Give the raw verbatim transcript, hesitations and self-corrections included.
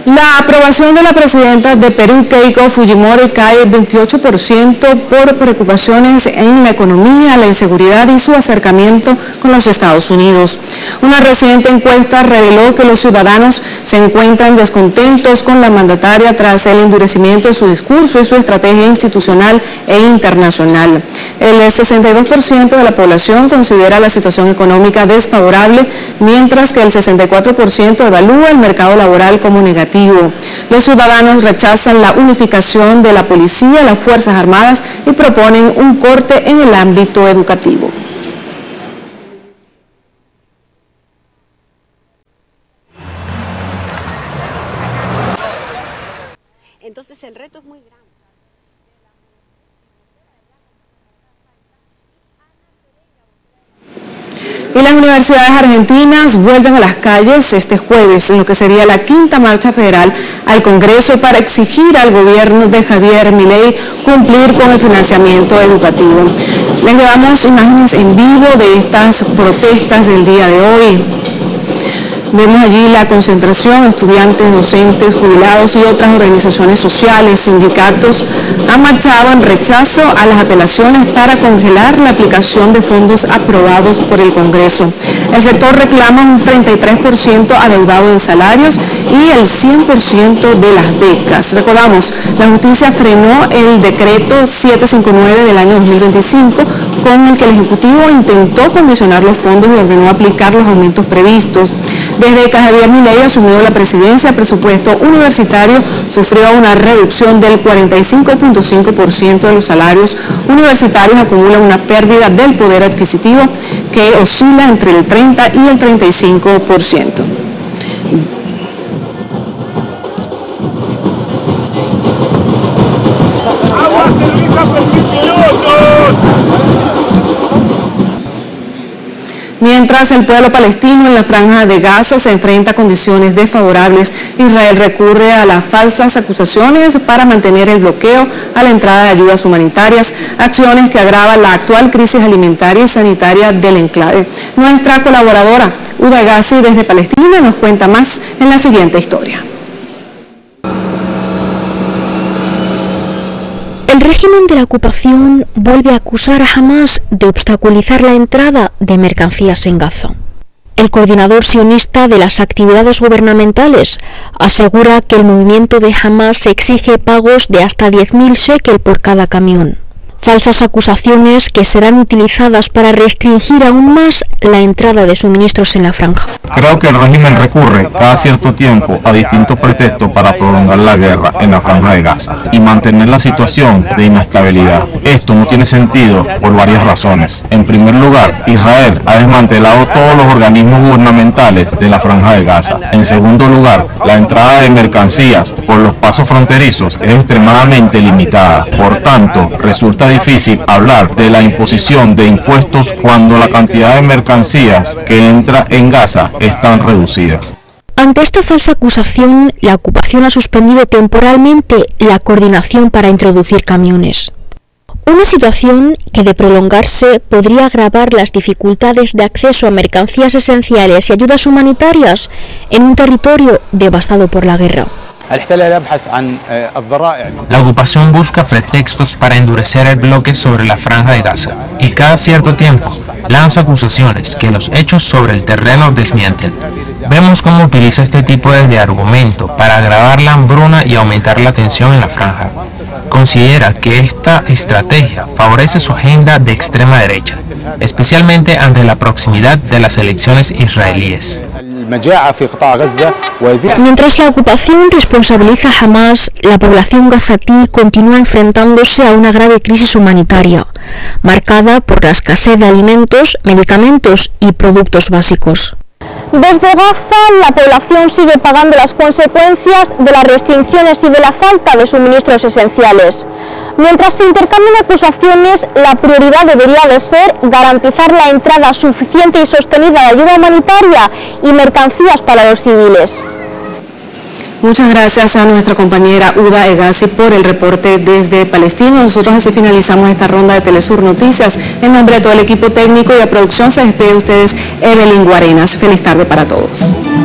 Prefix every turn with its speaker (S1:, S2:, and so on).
S1: La aprobación de la presidenta de Perú, Keiko Fujimori, cae veintiocho por ciento por preocupaciones en la economía, la inseguridad y su acercamiento con los Estados Unidos. Una reciente encuesta reveló que los ciudadanos se encuentran descontentos con la mandataria tras el endurecimiento de su discurso y su estrategia institucional e internacional. El sesenta y dos por ciento de la población considera la situación económica desfavorable, mientras que el sesenta y cuatro por ciento evalúa el mercado laboral como negativo. Los ciudadanos rechazan la unificación de la policía, las Fuerzas Armadas y proponen un corte en el ámbito educativo.
S2: Entonces el reto es muy grande.
S1: Y las universidades argentinas vuelven a las calles este jueves en lo que sería la quinta marcha federal al Congreso para exigir al gobierno de Javier Milei cumplir con el financiamiento educativo. Les llevamos imágenes en vivo de estas protestas del día de hoy. Vemos allí la concentración, estudiantes, docentes, jubilados y otras organizaciones sociales, sindicatos han marchado en rechazo a las apelaciones para congelar la aplicación de fondos aprobados por el Congreso. El sector reclama un treinta y tres por ciento adeudado en salarios y el cien por ciento de las becas. Recordamos, la justicia frenó el decreto setecientos cincuenta y nueve del año dos mil veinticinco, con el que el Ejecutivo intentó condicionar los fondos y ordenó aplicar los aumentos previstos. Desde que Javier Milei asumió la presidencia, el presupuesto universitario sufrió una reducción del cuarenta y cinco punto cinco por ciento de los salarios universitarios, acumulan una pérdida del poder adquisitivo que oscila entre el treinta y el treinta y cinco por ciento. Mientras el pueblo palestino en la Franja de Gaza se enfrenta a condiciones desfavorables, Israel recurre a las falsas acusaciones para mantener el bloqueo a la entrada de ayudas humanitarias, acciones que agravan la actual crisis alimentaria y sanitaria del enclave. Nuestra colaboradora, Uda Gassi, desde Palestina, nos cuenta más en la siguiente historia.
S3: El régimen de la ocupación vuelve a acusar a Hamás de obstaculizar la entrada de mercancías en Gaza. El coordinador sionista de las actividades gubernamentales asegura que el movimiento de Hamás exige pagos de hasta diez mil shekel por cada camión. Falsas acusaciones que serán utilizadas para restringir aún más la entrada de suministros en la franja.
S4: Creo que el régimen recurre cada cierto tiempo a distintos pretextos para prolongar la guerra en la franja de Gaza y mantener la situación de inestabilidad. Esto no tiene sentido por varias razones. En primer lugar, Israel ha desmantelado todos los organismos gubernamentales de la franja de Gaza. En segundo lugar, la entrada de mercancías por los pasos fronterizos es extremadamente limitada. Por tanto, resulta difícil hablar de la imposición de impuestos cuando la cantidad de mercancías que entra en Gaza es tan reducida.
S3: Ante esta falsa acusación, la ocupación ha suspendido temporalmente la coordinación para introducir camiones. Una situación que, de prolongarse, podría agravar las dificultades de acceso a mercancías esenciales y ayudas humanitarias en un territorio devastado por la guerra.
S5: La ocupación busca pretextos para endurecer el bloque sobre la franja de Gaza y cada cierto tiempo lanza acusaciones que los hechos sobre el terreno desmienten. Vemos cómo utiliza este tipo de argumento para agravar la hambruna y aumentar la tensión en la franja. Considera que esta estrategia favorece su agenda de extrema derecha, especialmente ante la proximidad de las elecciones israelíes.
S3: Mientras la ocupación responsabiliza a Hamás, la población gazatí continúa enfrentándose a una grave crisis humanitaria, marcada por la escasez de alimentos, medicamentos y productos básicos.
S6: Desde Gaza, la población sigue pagando las consecuencias de las restricciones y de la falta de suministros esenciales. Mientras se intercambian acusaciones, la prioridad debería de ser garantizar la entrada suficiente y sostenida de ayuda humanitaria y mercancías para los civiles.
S1: Muchas gracias a nuestra compañera Uda Gassi por el reporte desde Palestina. Nosotros así finalizamos esta ronda de Telesur Noticias. En nombre de todo el equipo técnico y de producción se despide de ustedes Evelyn Guarenas. Feliz tarde para todos.